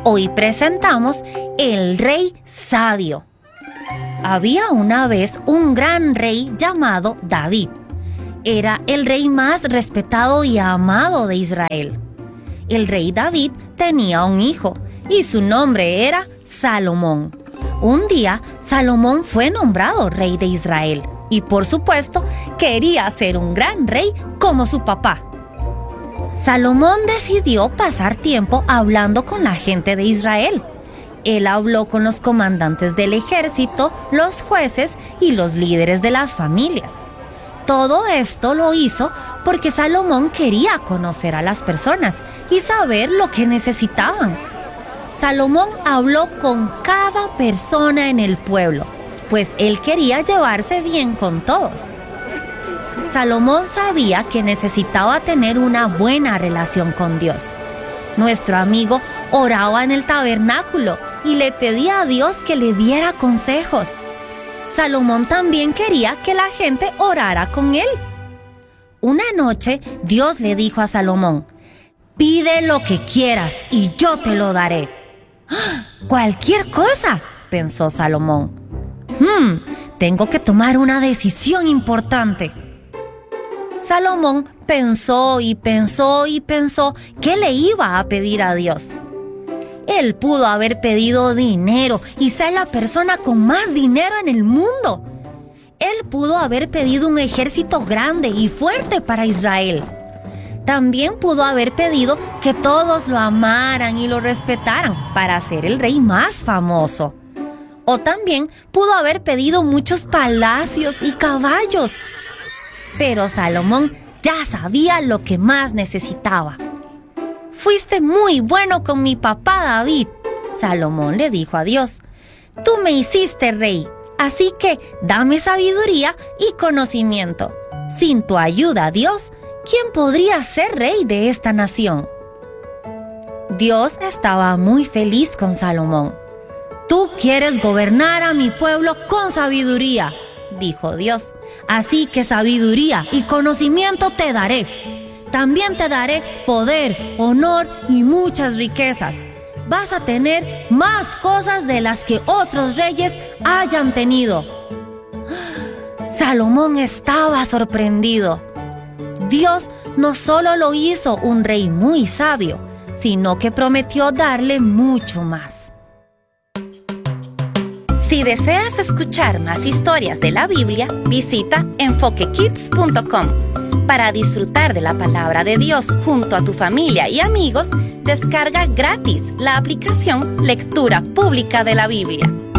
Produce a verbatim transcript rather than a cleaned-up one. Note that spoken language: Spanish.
Hoy presentamos El Rey Sabio. Había una vez un gran rey llamado David. Era el rey más respetado y amado de Israel. El rey David tenía un hijo y su nombre era Salomón. Un día, Salomón fue nombrado rey de Israel y, por supuesto, quería ser un gran rey como su papá. Salomón decidió pasar tiempo hablando con la gente de Israel. Él habló con los comandantes del ejército, los jueces y los líderes de las familias. Todo esto lo hizo porque Salomón quería conocer a las personas y saber lo que necesitaban. Salomón habló con cada persona en el pueblo, pues él quería llevarse bien con todos. Salomón sabía que necesitaba tener una buena relación con Dios. Nuestro amigo oraba en el tabernáculo y le pedía a Dios que le diera consejos. Salomón también quería que la gente orara con él. Una noche, Dios le dijo a Salomón: «Pide lo que quieras y yo te lo daré». ¡Ah! «¿Cualquier cosa?», pensó Salomón. «Hmm, tengo que tomar una decisión importante». Salomón pensó y pensó y pensó qué le iba a pedir a Dios. Él pudo haber pedido dinero y ser la persona con más dinero en el mundo. Él pudo haber pedido un ejército grande y fuerte para Israel. También pudo haber pedido que todos lo amaran y lo respetaran para ser el rey más famoso. O también pudo haber pedido muchos palacios y caballos. Pero Salomón ya sabía lo que más necesitaba. «Fuiste muy bueno con mi papá David», Salomón le dijo a Dios. «Tú me hiciste rey, así que dame sabiduría y conocimiento. Sin tu ayuda, Dios, ¿quién podría ser rey de esta nación?». Dios estaba muy feliz con Salomón. «Tú quieres gobernar a mi pueblo con sabiduría», dijo Dios. «Así que sabiduría y conocimiento te daré. También te daré poder, honor y muchas riquezas. Vas a tener más cosas de las que otros reyes hayan tenido». Salomón estaba sorprendido. Dios no solo lo hizo un rey muy sabio, sino que prometió darle mucho más. Si deseas escuchar más historias de la Biblia, visita enfoque kids punto com. Para disfrutar de la palabra de Dios junto a tu familia y amigos, descarga gratis la aplicación Lectura Pública de la Biblia.